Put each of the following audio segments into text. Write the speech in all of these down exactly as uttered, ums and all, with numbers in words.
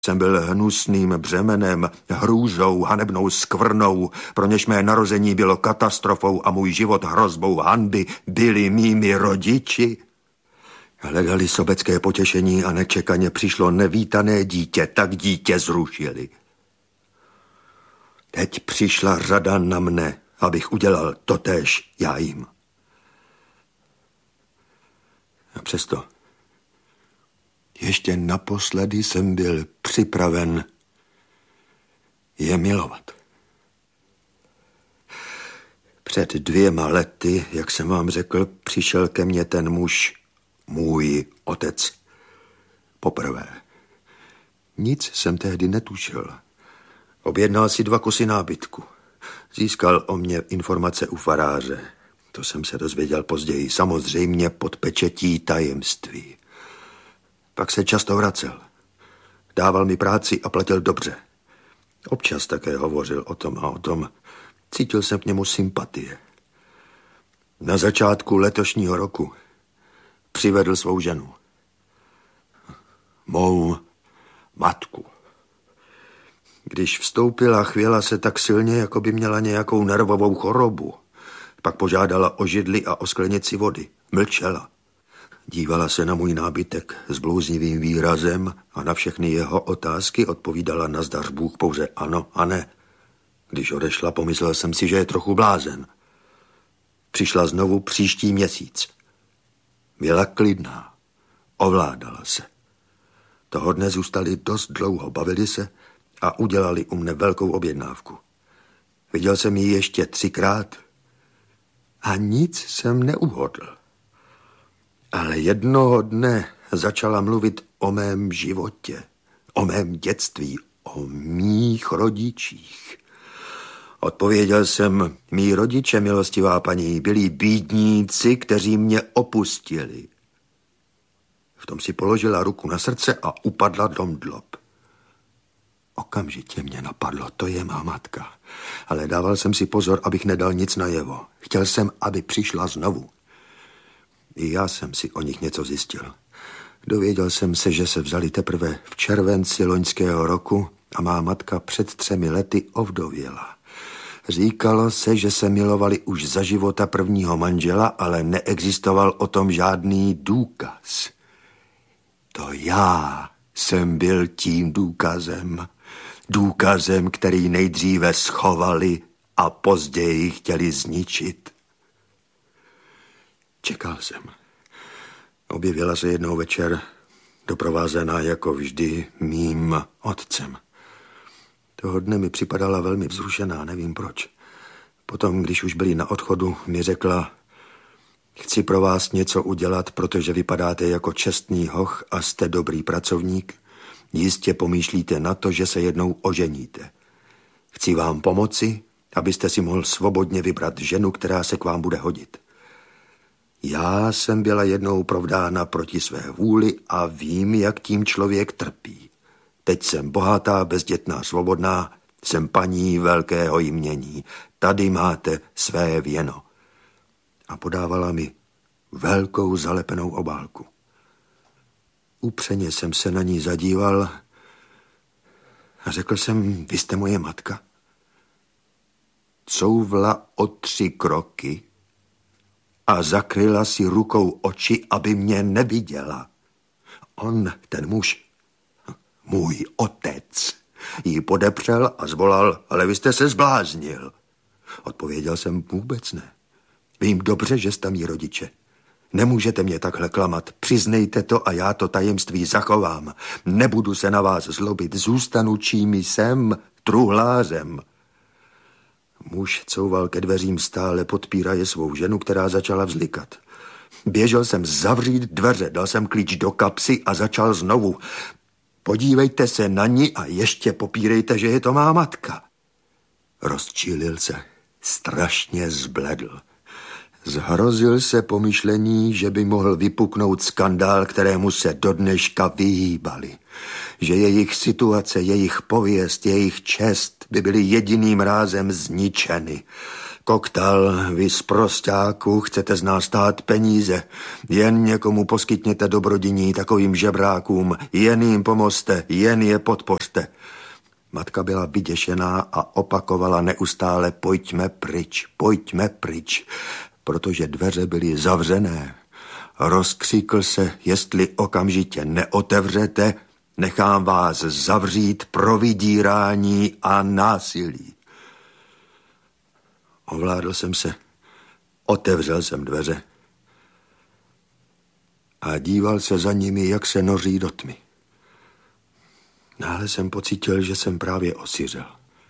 Jsem byl hnusným břemenem, hrůzou, hanebnou skvrnou, pro něž mé narození bylo katastrofou a můj život hrozbou hanby, byli mými rodiči. Hledali sobecké potěšení a nečekaně přišlo nevítané dítě, tak dítě zrušili. Teď přišla řada na mne, abych udělal totéž já jim. A přesto ještě naposledy jsem byl připraven je milovat. Před dvěma lety, jak jsem vám řekl, přišel ke mně ten muž, můj otec. Poprvé. Nic jsem tehdy netušil. Objednal si dva kusy nábytku. Získal o mě informace u faráře. To jsem se dozvěděl později, samozřejmě pod pečetí tajemství. Pak se často vracel. Dával mi práci a platil dobře. Občas také hovořil o tom a o tom. Cítil jsem k němu sympatie. Na začátku letošního roku přivedl svou ženu. Mou matku. Když vstoupila, chvěla se tak silně, jako by měla nějakou nervovou chorobu. Pak požádala o židli a o sklenici vody. Mlčela. Dívala se na můj nábytek s blouznivým výrazem a na všechny jeho otázky odpovídala na zdař Bůh pouze ano a ne. Když odešla, pomyslel jsem si, že je trochu blázen. Přišla znovu příští měsíc. Byla klidná. Ovládala se. Toho dne zůstali dost dlouho, bavili se a udělali u mne velkou objednávku. Viděl jsem ji ještě třikrát a nic jsem neuhodl. Ale jednoho dne začala mluvit o mém životě, o mém dětství, o mých rodičích. Odpověděl jsem, mí rodiče, milostivá paní, byli bídníci, kteří mě opustili. V tom si položila ruku na srdce a upadla do mdlob. Okamžitě mě napadlo, to je má matka. Ale dával jsem si pozor, abych nedal nic najevo. Chtěl jsem, aby přišla znovu. I já jsem si o nich něco zjistil. Dověděl jsem se, že se vzali teprve v červenci loňského roku a má matka před třemi lety ovdověla. Říkalo se, že se milovali už za života prvního manžela, ale neexistoval o tom žádný důkaz. To já jsem byl tím důkazem. Důkazem, který nejdříve schovali a později chtěli zničit. Čekal jsem. Objevila se jednou večer, doprovázená jako vždy mým otcem. Toho dne mi připadala velmi vzrušená, nevím proč. Potom, když už byli na odchodu, mi řekla, chci pro vás něco udělat, protože vypadáte jako čestný hoch a jste dobrý pracovník. Jistě pomýšlíte na to, že se jednou oženíte. Chci vám pomoci, abyste si mohl svobodně vybrat ženu, která se k vám bude hodit. Já jsem byla jednou provdána proti své vůli a vím, jak tím člověk trpí. Teď jsem bohatá, bezdětná, svobodná, jsem paní velkého jmění. Tady máte své věno. A podávala mi velkou zalepenou obálku. Upřeně jsem se na ní zadíval a řekl jsem, vy jste moje matka. Couvla o tři kroky a zakryla si rukou oči, aby mě neviděla. On, ten muž, můj otec, jí podepřel a zvolal, ale vy jste se zbláznil. Odpověděl jsem, vůbec ne. Vím dobře, že jste mý rodiče. Nemůžete mě takhle klamat. Přiznejte to a já to tajemství zachovám. Nebudu se na vás zlobit. Zůstanu čím jsem, truhlářem. Muž couval ke dveřím stále, podpíraje svou ženu, která začala vzlikat. Běžel jsem zavřít dveře, dal jsem klíč do kapsy a začal znovu. Podívejte se na ní a ještě popírejte, že je to má matka. Rozčílil se, strašně zbledl. Zhrozil se pomyšlení, že by mohl vypuknout skandál, kterému se do dneška vyhýbali. Že jejich situace, jejich pověst, jejich čest by byly jediným rázem zničeny. Koktal, vy z prostáku chcete z nás stát peníze. Jen někomu poskytněte dobrodiní takovým žebrákům. Jen jim pomozte, jen je podpořte. Matka byla vyděšená a opakovala neustále pojďme pryč, pojďme pryč, protože dveře byly zavřené. Rozkřikl se, jestli okamžitě neotevřete, nechám vás zavřít pro vydírání a násilí. Ovládl jsem se, otevřel jsem dveře a díval se za nimi, jak se noří do tmy. Náhle jsem pocítil, že jsem právě osiřel.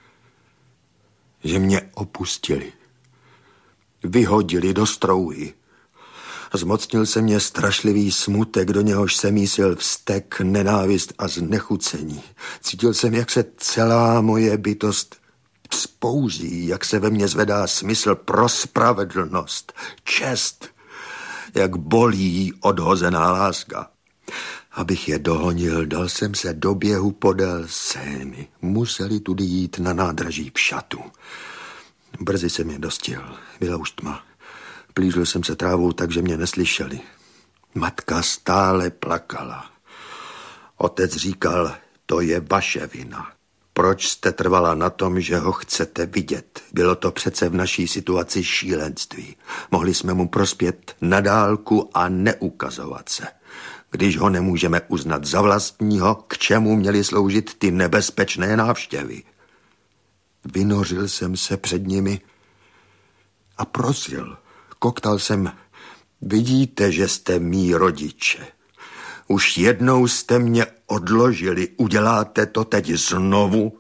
Že mě opustili. Vyhodili do strouhy. Zmocnil se mě strašlivý smutek, do něhož se mísil vztek, nenávist a znechucení. Cítil jsem, jak se celá moje bytost vzpouzí, jak se ve mně zvedá smysl pro spravedlnost, čest, jak bolí odhozená láska. Abych je dohonil, dal jsem se do běhu podél Sény. Museli tudy jít na nádraží v šatu. Brzy jsem je dostihl. Byla už tma. Plížil jsem se trávou tak, že mě neslyšeli. Matka stále plakala. Otec říkal, to je vaše vina. Proč jste trvala na tom, že ho chcete vidět? Bylo to přece v naší situaci šílenství. Mohli jsme mu prospět na dálku a neukazovat se. Když ho nemůžeme uznat za vlastního, k čemu měly sloužit ty nebezpečné návštěvy? Vynořil jsem se před nimi a prosil. Koktal jsem, vidíte, že jste mí rodiče. Už jednou jste mě odložili, uděláte to teď znovu?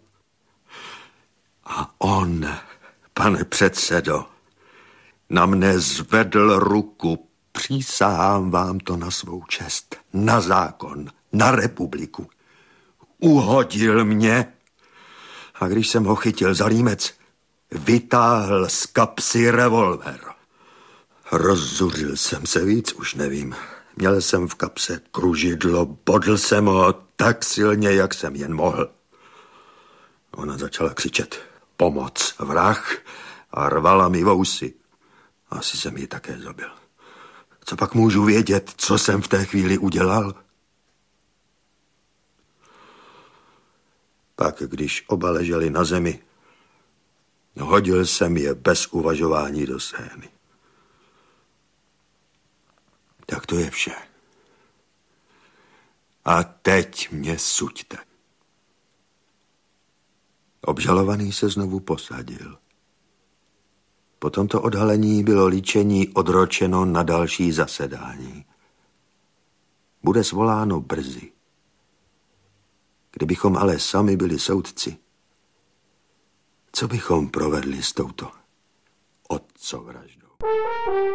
A on, pane předsedo, na mne zvedl ruku. Přísahám vám to na svou čest, na zákon, na republiku. Uhodil mě a když jsem ho chytil za límec, vytáhl z kapsy revolver. Rozzuřil jsem se víc, už nevím. Měl jsem v kapse kružidlo, bodl jsem ho tak silně, jak jsem jen mohl. Ona začala křičet, pomoc, vrah, a rvala mi vousy. Asi jsem ji také zabil. Co pak můžu vědět, co jsem v té chvíli udělal? Pak, když oba leželi na zemi, hodil jsem je bez uvažování do Sény. Tak to je vše. A teď mě suďte. Obžalovaný se znovu posadil. Po tomto odhalení bylo líčení odročeno na další zasedání. Bude svoláno brzy. Kdybychom ale sami byli soudci, co bychom provedli s touto otcovraždou?